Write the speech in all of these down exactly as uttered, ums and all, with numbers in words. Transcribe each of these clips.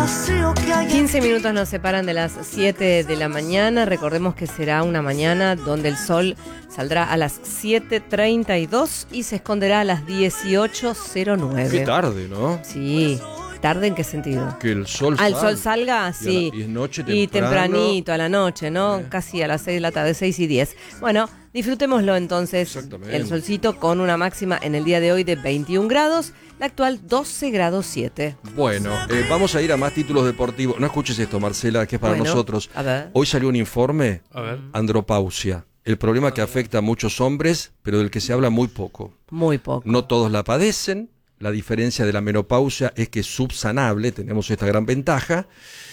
quince minutos nos separan de las siete de la mañana. Recordemos que será una mañana donde el sol saldrá a las siete treinta y dos y se esconderá a las dieciocho cero nueve. Qué tarde, ¿no? Sí. ¿Tarde en qué sentido? Que el sol Al salga. sol salga, sí. Y, a la, y es noche Y temprano. tempranito a la noche, ¿no? Eh. Casi a las seis de la tarde, seis y diez. Bueno, disfrutémoslo entonces. Exactamente. El solcito con una máxima en el día de hoy de veintiún grados, la actual doce grados siete. Bueno, eh, vamos a ir a más títulos deportivos. No escuches esto, Marcela, que es para Bueno, nosotros. a ver. Hoy salió un informe, A ver. andropausia. El problema que afecta a muchos hombres, pero del que se habla muy poco. Muy poco. No todos la padecen. La diferencia de la menopausia es que es subsanable, tenemos esta gran ventaja,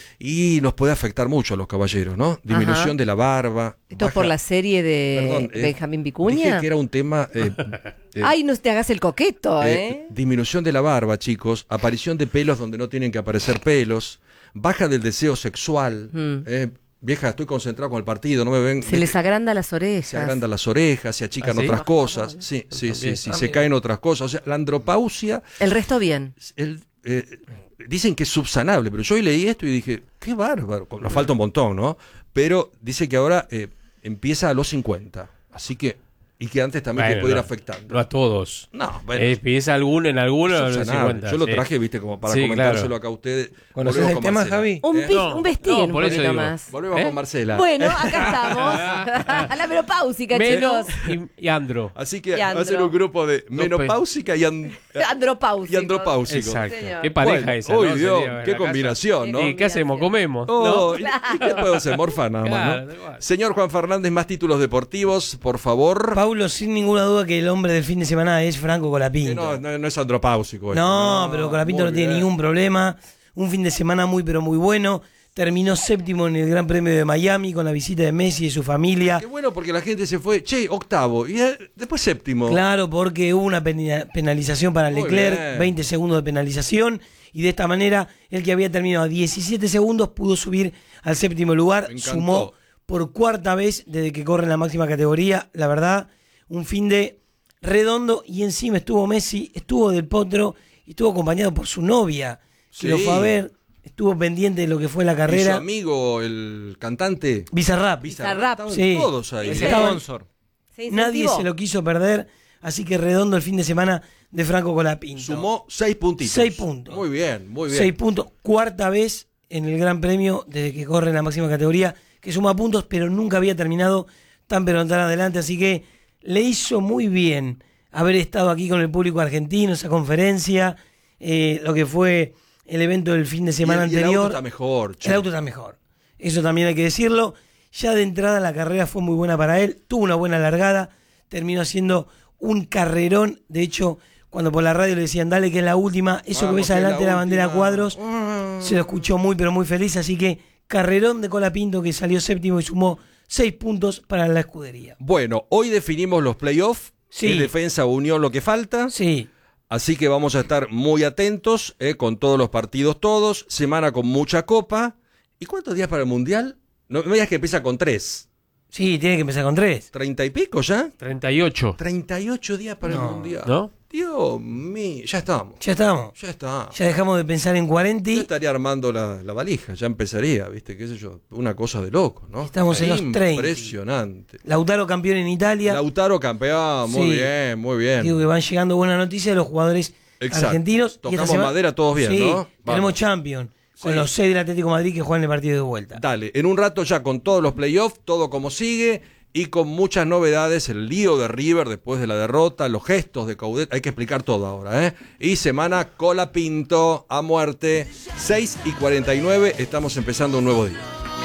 y nos puede afectar mucho a los caballeros, ¿no? Disminución Ajá. de la barba. Esto es baja- por la serie de Perdón, eh, Benjamín Dije Vicuña. que era un tema... eh, eh, Ay, no te hagas el coqueto, eh, ¿eh? disminución de la barba, chicos, aparición de pelos donde no tienen que aparecer pelos, baja del deseo sexual, Mm. eh, vieja, estoy concentrado con el partido, no me ven... Se les agranda las orejas. Se agrandan las orejas, se achican ¿Ah, sí? otras cosas, sí, sí, sí, sí, Ah, se mira. caen otras cosas, o sea, la andropausia... El resto bien. El, eh, dicen que es subsanable, pero yo hoy leí esto y dije, qué bárbaro, nos falta un montón, ¿no? Pero dice que ahora eh, empieza a los cincuenta, así que, y que antes también Bueno, te puede ir no, afectando. No a todos. No, bueno, Eh, piensa alguno en alguno a los subsanable. cincuenta. Yo lo sí. traje, viste, como para Sí, comentárselo claro. acá a ustedes. ¿Conocés Volvemos el con tema, Marcela. Javi? Un, ¿Eh? pi- No, un vestiguen no, un por eso poquito digo. más. Volvemos ¿Eh? con Marcela. Bueno, acá estamos. A la menopáusica, Meno chicos. y, y Andro. Así que Y va a ser andro. un grupo de No, menopáusica y, an- Andropáusico. y andropáusico. Exacto. señor. Qué pareja Bueno, esa, uy, ¿no? Dios, Sería en qué la casa. combinación, ¿no? ¿Y qué hacemos? ¿Comemos? Oh, ¿No? ¿y, y qué podemos hacer? Morfa nada más, Claro, ¿no? igual. Señor Juan Fernández, más títulos deportivos, por favor. Paulo, sin ninguna duda que el hombre del fin de semana es Franco Que Colapinto. no, no, no es andropáusico. esto. No, pero Colapinto muy no tiene bien. ningún problema. Un fin de semana muy, pero muy bueno. Terminó séptimo en el Gran Premio de Miami con la visita de Messi y su familia. Qué bueno porque la gente se fue, che, octavo, y eh, después séptimo. Claro, porque hubo una pena- penalización para Muy Leclerc, bien. veinte segundos de penalización. Y de esta manera, el que había terminado a diecisiete segundos pudo subir al séptimo lugar. Me encantó. Sumó por cuarta vez desde que corre en la máxima categoría. La verdad, un fin de redondo. Y encima estuvo Messi, estuvo Del Potro y estuvo acompañado por su novia, que Sí. lo fue a ver. Estuvo pendiente de lo que fue la Y su carrera. amigo, el cantante. Bizarrap. Bizarrap. Estaban Sí. todos ahí. Ese ¿eh? estaba- Sponsor. Se Nadie incentivó. se lo quiso perder. Así que redondo el fin de semana de Franco Colapinto. Sumó seis puntitos. Seis puntos. Muy bien, muy bien. Seis puntos, cuarta vez en el Gran Premio desde que corre en la máxima categoría, que suma puntos, pero nunca había terminado tan pero tan adelante, así que le hizo muy bien haber estado aquí con el público argentino, esa conferencia, eh, lo que fue el evento del fin de semana Y el- y el anterior. auto está mejor, che. El auto está mejor, eso también hay que decirlo. Ya de entrada la carrera fue muy buena para él, tuvo una buena largada, terminó haciendo un carrerón, de hecho, cuando por la radio le decían, dale que es la última, eso Vamos, que ves que es adelante de la la bandera última. cuadros, Ah. se lo escuchó muy pero muy feliz, así que carrerón de Colapinto que salió séptimo y sumó seis puntos para la escudería. Bueno, hoy definimos los playoffs. Sí. Es defensa, unión, lo que falta. Sí, Así que vamos a estar muy atentos eh, con todos los partidos todos. Semana con mucha copa. ¿Y cuántos días para el Mundial? No me digas que empieza con tres. sí, tiene que empezar con tres. ¿Treinta y pico ya? treinta y ocho. Treinta y ocho días para No. el Mundial. ¿No? Dios mío, ya estamos. Ya estamos. Ya está. Ya dejamos de pensar en cuarenta. Yo estaría armando la, la valija, ya empezaría, ¿viste? ¿Qué sé yo? Una cosa de loco, ¿no? Estamos en los treinta. Impresionante. Lautaro campeón en Italia. Lautaro campeón, muy Sí. bien, muy bien. Digo que van llegando buenas noticias de los jugadores Exacto. argentinos. Y esta Tocamos semana- madera todos bien, Sí, ¿no? tenemos Vamos. Champions. Con Sí. los seis del Atlético de Madrid que juegan el partido de vuelta. Dale, en un rato ya con todos los playoffs, todo como sigue y con muchas novedades, el lío de River después de la derrota, los gestos de Coudet, hay que explicar todo ahora, ¿eh? Y semana Colapinto a muerte, seis y cuarenta y nueve, estamos empezando un nuevo día.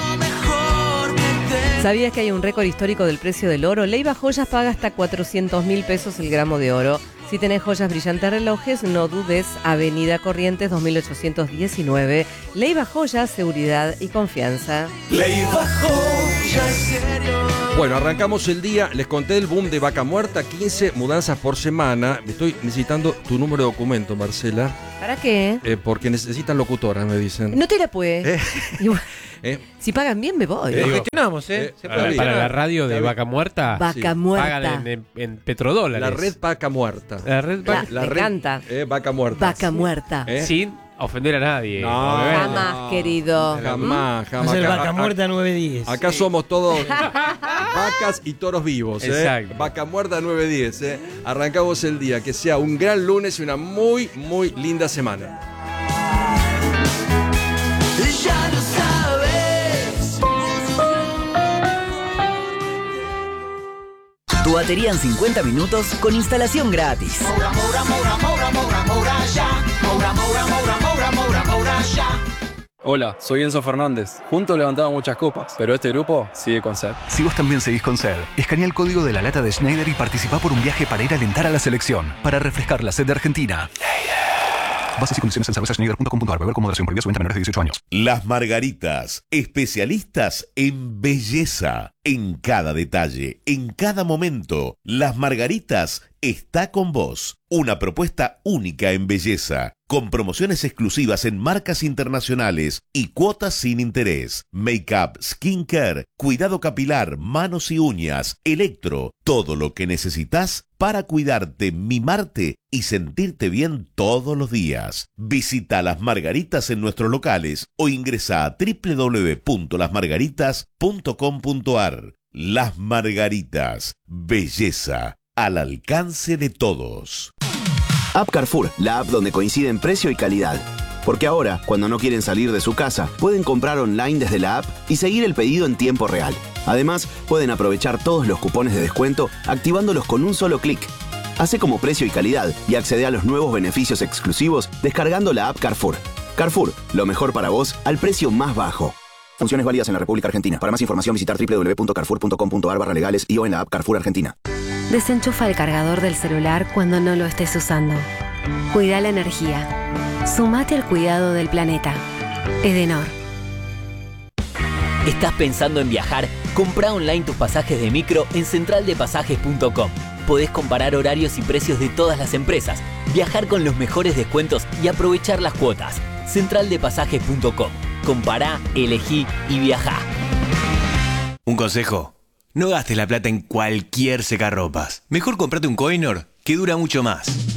¿Sabías que hay un récord histórico del precio del oro? Leiva Joyas paga hasta cuatrocientos mil pesos el gramo de oro. Si tenés joyas brillantes relojes, no dudes, Avenida Corrientes dos mil ochocientos diecinueve. Leiva Joyas, seguridad y confianza. Bueno, arrancamos el día, les conté el boom de Vaca Muerta, quince mudanzas por semana. Estoy necesitando tu número de documento, Marcela, ¿Para qué? eh, porque necesitan locutoras, me dicen. No te la puede. Eh. Igual, Eh, si pagan bien, me voy. Eh, Lo digo, gestionamos, ¿eh? eh, Se Está Para, bien. para la radio de Está bien. Vaca Muerta, Vaca sí. muerta. pagan en, en, en petrodólares. La red Vaca Muerta. La red La- Vaca- La me red, encanta. eh, Vaca Muerta. Vaca muerta. ¿Eh? sin a ofender a nadie. No. obviamente. Jamás, querido. Jamás, Va a jamás. ser Acá- vaca acá- muerta nueve diez. Acá somos todos vacas y toros vivos, ¿eh? Exacto. Vaca muerta nueve diez, ¿eh? Arrancamos el día. Que sea un gran lunes y una muy, muy linda semana. Ya lo sabes. Tu batería en cincuenta minutos con instalación gratis. Moura, moura, moura, moura, moura, moura, ya. Moura, moura, moura, moura, moura, moura, ya. Hola, soy Enzo Fernández. Juntos levantamos muchas copas, pero este grupo sigue con sed. Si vos también seguís con sed, escanea el código de la lata de Schneider y participá por un viaje para ir a alentar a la selección, para refrescar la sed de Argentina. Bases y condiciones en cerveza schneider punto com punto a r. Beber con moderación. Prohibida su venta a menores de dieciocho años. Las Margaritas, especialistas en belleza. En cada detalle, en cada momento, Las Margaritas está con vos. Una propuesta única en belleza, con promociones exclusivas en marcas internacionales y cuotas sin interés. Make-up, skincare, cuidado capilar, manos y uñas, electro, todo lo que necesitas para cuidarte, mimarte y sentirte bien todos los días. Visita Las Margaritas en nuestros locales o ingresa a doble u doble u doble u punto las margaritas punto com punto a r. Las Margaritas, belleza al alcance de todos. App Carrefour, la app donde coinciden precio y calidad. Porque ahora, cuando no quieren salir de su casa, pueden comprar online desde la app y seguir el pedido en tiempo real. Además, pueden aprovechar todos los cupones de descuento activándolos con un solo clic. Hace como precio y calidad y accede a los nuevos beneficios exclusivos descargando la app Carrefour. Carrefour, lo mejor para vos al precio más bajo. Funciones válidas en la República Argentina. Para más información visitar doble u doble u doble u punto carrefour punto com punto a r barra legales y o en la app Carrefour Argentina. Desenchufa el cargador del celular cuando no lo estés usando. Cuida la energía. Sumate al cuidado del planeta. Edenor. ¿Estás pensando en viajar? Compra online tus pasajes de micro en central de pasajes punto com. Podés comparar horarios y precios de todas las empresas, viajar con los mejores descuentos y aprovechar las cuotas. central de pasajes punto com. Compará, elegí y viajá. Un consejo: no gastes la plata en cualquier secarropas. Mejor comprate un Coinor que dura mucho más.